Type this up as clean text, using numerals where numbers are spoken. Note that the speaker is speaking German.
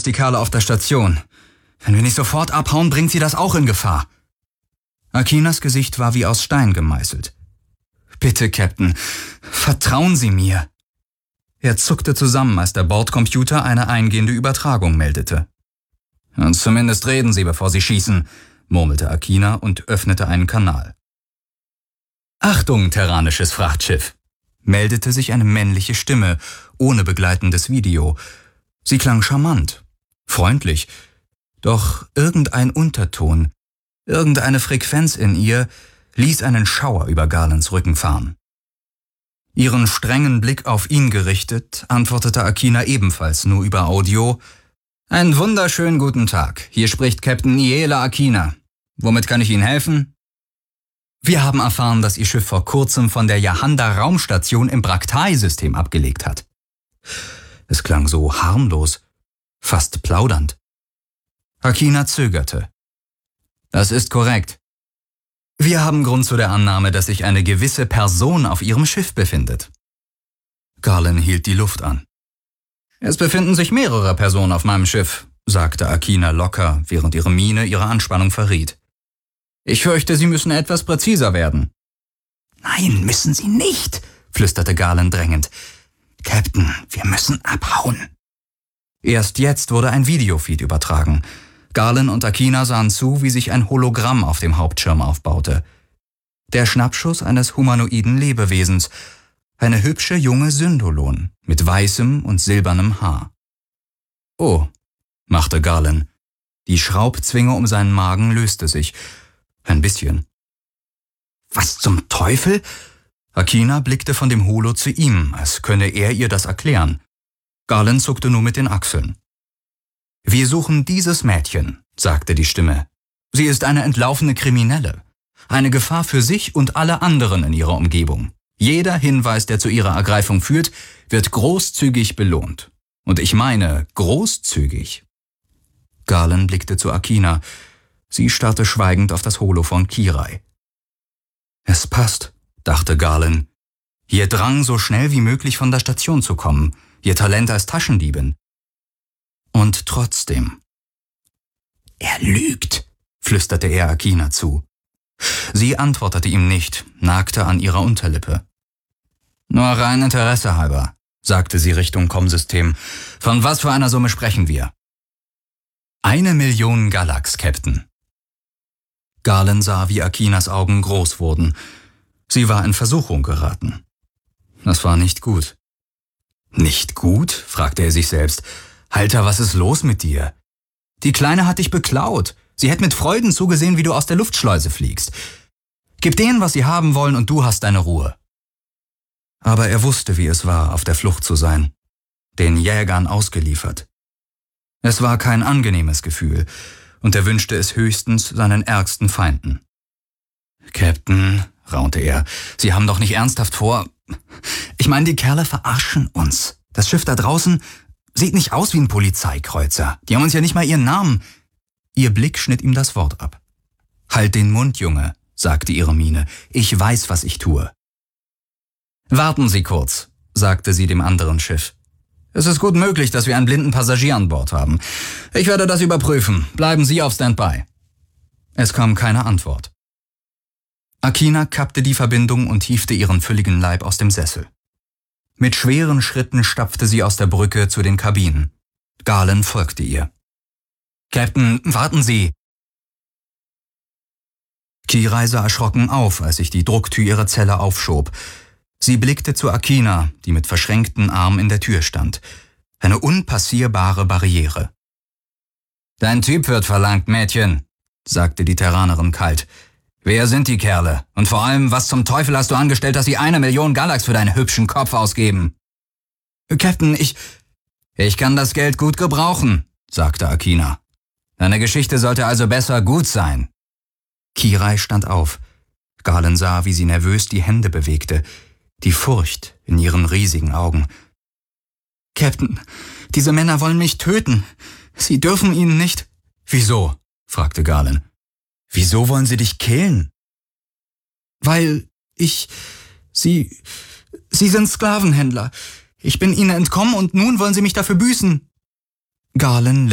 die Kerle auf der Station. Wenn wir nicht sofort abhauen, bringt sie das auch in Gefahr. Akinas Gesicht war wie aus Stein gemeißelt. »Bitte, Captain, vertrauen Sie mir.« Er zuckte zusammen, als der Bordcomputer eine eingehende Übertragung meldete. »Und zumindest reden Sie, bevor Sie schießen«, murmelte Akina und öffnete einen Kanal. »Achtung, terranisches Frachtschiff«, meldete sich eine männliche Stimme, ohne begleitendes Video. Sie klang charmant, freundlich, doch irgendein Unterton, irgendeine Frequenz in ihr ließ einen Schauer über Garlands Rücken fahren. Ihren strengen Blick auf ihn gerichtet, antwortete Akina ebenfalls nur über Audio: »Einen wunderschönen guten Tag. Hier spricht Captain Niela Akina. Womit kann ich Ihnen helfen?« »Wir haben erfahren, dass Ihr Schiff vor kurzem von der Yahanda-Raumstation im Braktai-System abgelegt hat.« Es klang so harmlos, fast plaudernd. Akina zögerte. »Das ist korrekt. Wir haben Grund zu der Annahme, dass sich eine gewisse Person auf Ihrem Schiff befindet.« Garland hielt die Luft an. »Es befinden sich mehrere Personen auf meinem Schiff«, sagte Akina locker, während ihre Miene ihre Anspannung verriet. »Ich fürchte, Sie müssen etwas präziser werden.« »Nein, müssen Sie nicht«, flüsterte Garland drängend. »Captain, wir müssen abhauen.« Erst jetzt wurde ein Videofeed übertragen. Garland und Akina sahen zu, wie sich ein Hologramm auf dem Hauptschirm aufbaute. Der Schnappschuss eines humanoiden Lebewesens, eine hübsche junge Syndolon mit weißem und silbernem Haar. »Oh«, machte Garland. Die Schraubzwinge um seinen Magen löste sich. Ein bisschen. »Was zum Teufel?« Akina blickte von dem Holo zu ihm, als könne er ihr das erklären. Garland zuckte nur mit den Achseln. »Wir suchen dieses Mädchen«, sagte die Stimme. »Sie ist eine entlaufene Kriminelle. Eine Gefahr für sich und alle anderen in ihrer Umgebung. Jeder Hinweis, der zu ihrer Ergreifung führt, wird großzügig belohnt. Und ich meine großzügig.« Garland blickte zu Akina. Sie starrte schweigend auf das Holo von Kirai. »Es passt«, dachte Garland. Ihr Drang, so schnell wie möglich von der Station zu kommen, ihr Talent als Taschendiebin. Und trotzdem. »Er lügt«, flüsterte er Akina zu. Sie antwortete ihm nicht, nagte an ihrer Unterlippe. »Nur rein Interesse halber«, sagte sie Richtung Kommsystem. »Von was für einer Summe sprechen wir?« »1 Million Galax, Captain.« Garland sah, wie Akinas Augen groß wurden. Sie war in Versuchung geraten. Das war nicht gut. »Nicht gut?«, fragte er sich selbst. »Alter, was ist los mit dir? Die Kleine hat dich beklaut. Sie hätte mit Freuden zugesehen, wie du aus der Luftschleuse fliegst. Gib denen, was sie haben wollen, und du hast deine Ruhe.« Aber er wusste, wie es war, auf der Flucht zu sein. Den Jägern ausgeliefert. Es war kein angenehmes Gefühl, und er wünschte es höchstens seinen ärgsten Feinden. »Captain«, raunte er, »Sie haben doch nicht ernsthaft vor... Ich meine, die Kerle verarschen uns. Das Schiff da draußen sieht nicht aus wie ein Polizeikreuzer. Die haben uns ja nicht mal ihren Namen.« Ihr Blick schnitt ihm das Wort ab. »Halt den Mund, Junge«, sagte ihre Miene. »Ich weiß, was ich tue.« »Warten Sie kurz«, sagte sie dem anderen Schiff. »Es ist gut möglich, dass wir einen blinden Passagier an Bord haben. Ich werde das überprüfen. Bleiben Sie auf Standby.« Es kam keine Antwort. Akina kappte die Verbindung und hiefte ihren fülligen Leib aus dem Sessel. Mit schweren Schritten stapfte sie aus der Brücke zu den Kabinen. Garland folgte ihr. »Captain, warten Sie!« Kirai sah erschrocken auf, als sich die Drucktür ihrer Zelle aufschob. Sie blickte zu Akina, die mit verschränkten Armen in der Tür stand. Eine unpassierbare Barriere. »Dein Typ wird verlangt, Mädchen«, sagte die Terranerin kalt. »Wer sind die Kerle? Und vor allem, was zum Teufel hast du angestellt, dass sie 1 Million Galax für deinen hübschen Kopf ausgeben?« »Captain, Ich kann das Geld gut gebrauchen«, sagte Akina. »Deine Geschichte sollte also besser gut sein.« Kirai stand auf. Garland sah, wie sie nervös die Hände bewegte, die Furcht in ihren riesigen Augen. »Captain, diese Männer wollen mich töten. Sie dürfen ihnen nicht.« »Wieso?«, fragte Garland. »Wieso wollen sie dich killen?« »Weil Sie sind Sklavenhändler. Ich bin ihnen entkommen und nun wollen sie mich dafür büßen.« Garland